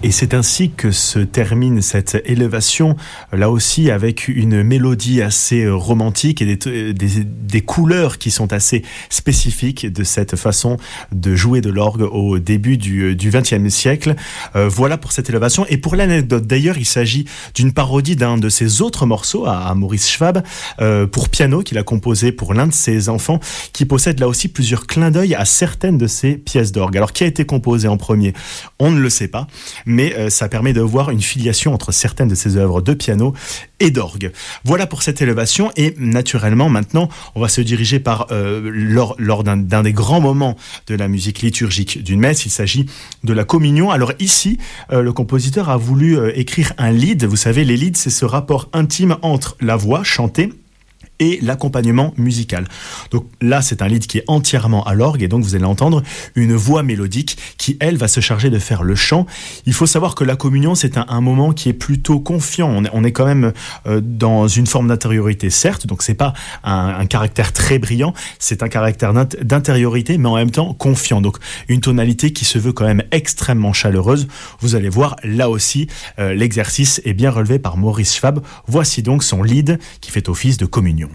Et c'est ainsi que se termine cette élévation, là aussi avec une mélodie assez romantique et des couleurs qui sont assez spécifiques de cette façon de jouer de l'orgue au début du XXe siècle. Voilà pour cette élévation. Et pour l'anecdote, d'ailleurs, il s'agit d'une parodie d'un de ses autres morceaux à Maurice Schwab, pour piano, qu'il a composé pour l'un de ses enfants, qui possède là aussi plusieurs clins d'œil à certaines de ses pièces d'orgue. Alors, qui a été composé en premier ? On ne le sait pas, mais ça permet de voir une filiation entre certaines de ses œuvres de piano et d'orgue. Voilà pour cette élévation, et naturellement, maintenant, on va se diriger lors d'un des grands moments de la musique liturgique d'une messe. Il s'agit de la communion. Alors ici, le compositeur a voulu écrire un lied. Vous savez, les lieds, c'est ce rapport intime entre la voix chantée et l'accompagnement musical. Donc là, c'est un lied qui est entièrement à l'orgue, et donc vous allez entendre une voix mélodique qui, elle, va se charger de faire le chant. Il faut savoir que la communion, c'est un moment qui est plutôt confiant. On est quand même dans une forme d'intériorité, certes, donc c'est pas un caractère très brillant, c'est un caractère d'intériorité, mais en même temps confiant. Donc une tonalité qui se veut quand même extrêmement chaleureuse. Vous allez voir, là aussi, l'exercice est bien relevé par Maurice Schwab. Voici donc son lied qui fait office de communion.